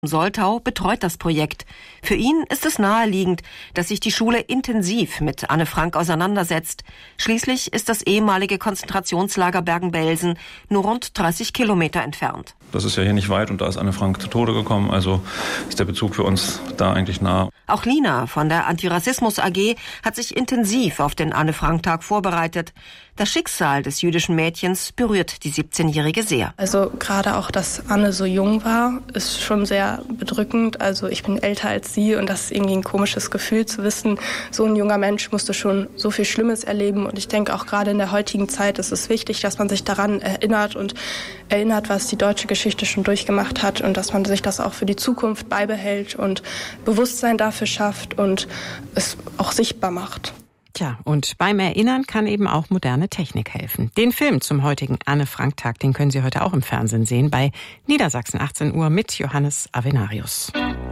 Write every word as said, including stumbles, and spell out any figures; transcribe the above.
Soltau betreut das Projekt. Für ihn ist es naheliegend, dass sich die Schule intensiv mit Anne Frank auseinandersetzt. Schließlich ist das ehemalige Konzentrationslager Bergen-Belsen nur rund dreißig Kilometer entfernt. Das ist ja hier nicht weit und da ist Anne Frank zu Tode gekommen, also ist der Bezug für uns da eigentlich nah. Auch Lina von der Antirassismus A G hat sich intensiv auf den Anne-Frank-Tag vorbereitet. Das Schicksal des jüdischen Mädchens berührt die siebzehnjährige sehr. Also gerade auch, dass Anne so jung war, ist schon sehr bedrückend. Also ich bin älter als sie und das ist irgendwie ein komisches Gefühl zu wissen, so ein junger Mensch musste schon so viel Schlimmes erleben. Und ich denke auch gerade in der heutigen Zeit ist es wichtig, dass man sich daran erinnert und erinnert, was die deutsche Geschichte schon durchgemacht hat und dass man sich das auch für die Zukunft beibehält und Bewusstsein dafür schafft und es auch sichtbar macht. Tja, und beim Erinnern kann eben auch moderne Technik helfen. Den Film zum heutigen Anne-Frank-Tag, den können Sie heute auch im Fernsehen sehen bei Niedersachsen achtzehn Uhr mit Johannes Avenarius.